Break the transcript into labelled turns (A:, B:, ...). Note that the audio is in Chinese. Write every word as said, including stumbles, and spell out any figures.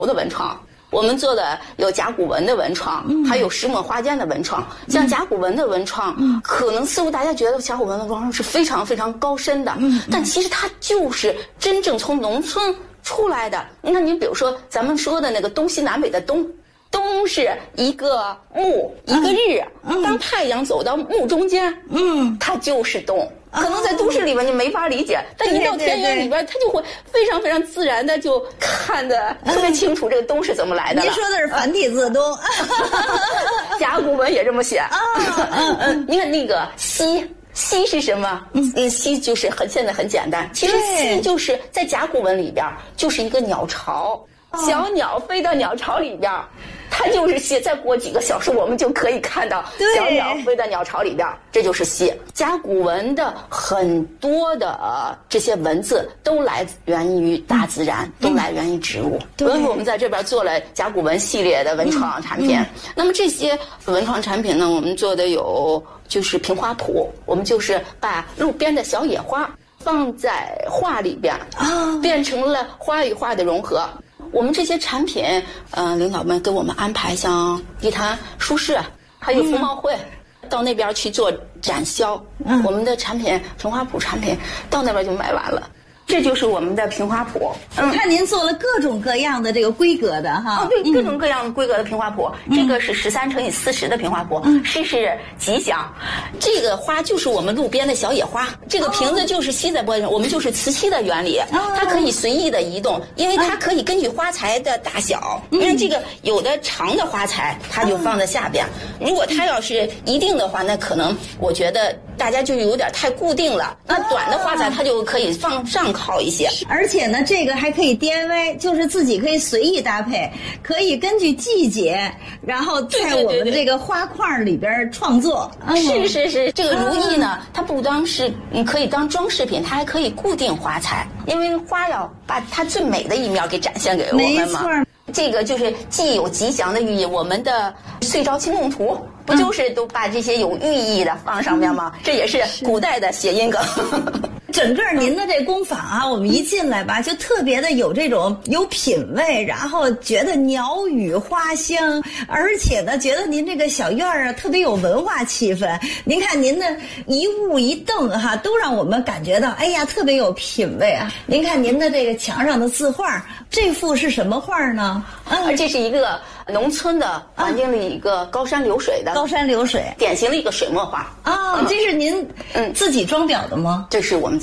A: 的文创。我们做的有甲骨文的文创，嗯、还有石抹花间的文创。像甲骨文的文创，嗯、可能似乎大家觉得甲骨文的文创是非常非常高深的，嗯、但其实它就是真正从农村出来的。那您比如说咱们说的那个东西南北的东。东是一个木，一个日。嗯、当太阳走到木中间，嗯，它就是东。可能在都市里边你没法理解，哦、但你到田园里边，它就会非常非常自然的就看得特别清楚，这个东是怎么来的了。
B: 您说的是繁体字东，
A: 甲骨文也这么写啊。嗯嗯，你看那个西。西是什么？嗯，西就是很现在很简单。其实西就是在甲骨文里边就是一个鸟巢。小鸟飞到鸟巢里边，它就是西。再过几个小时，我们就可以看到小鸟飞到鸟巢里边，这就是西。甲骨文的很多的、呃、这些文字都来源于大自然，嗯、都来源于植物。所以我们在这边做了甲骨文系列的文创产品。嗯嗯、那么这些文创产品呢，我们做的有就是平花圃，我们就是把路边的小野花放在画里边，啊，变成了花与画的融合。我们这些产品，嗯、呃，领导们给我们安排像地坛书市，还有服贸会，嗯、到那边去做展销。嗯，我们的产品平花圃产品到那边就卖完了。这就是我们的平花圃。
B: 嗯，我看您做了各种各样的这个规格的哈。
A: 哦，对，各种各样规格的平花圃。嗯、这个是十三乘以四十的平花圃，嗯、是是吉祥。这个花就是我们路边的小野花，这个瓶子就是吸在玻璃上，哦、我们就是磁吸的原理，哦、它可以随意的移动，因为它可以根据花材的大小，因为这个有的长的花材它就放在下边，嗯、如果它要是一定的话，那可能我觉得大家就有点太固定了。那短的花材它就可以放上靠一些，
B: 而且呢，这个还可以 D I Y， 就是自己可以随意搭配，可以根据季节，然后在我们这个花框里边创作。
A: 对对对对，是是是，这个如意呢，嗯、它不单是你可以当装饰品，它还可以固定花材，因为花要把它最美的一面给展现给我们嘛。没错。这个就是既有吉祥的寓意，我们的岁朝清梦图不就是都把这些有寓意的放上面吗？嗯、这也是古代的谐音梗。
B: 整个您的这工坊啊，我们一进来吧，就特别的有这种有品味，然后觉得鸟语花香，而且呢，觉得您这个小院儿啊特别有文化气氛。您看您的一物一凳哈，都让我们感觉到，哎呀，特别有品味啊。您看您的这个墙上的字画，这幅是什么画呢？
A: 嗯，这是一个农村的环境里一个高山流水的、
B: 嗯、高山流水，
A: 典型的一个水墨画
B: 啊、哦嗯。这是您嗯自己装裱的吗？
A: 这是我们